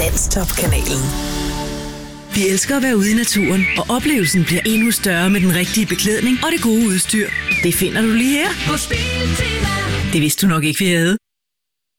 Danstop-kanalen. Vi elsker at være ude i naturen, og oplevelsen bliver endnu større med den rigtige beklædning og det gode udstyr. Det finder du lige her. Det vidste du nok ikke, vi havde.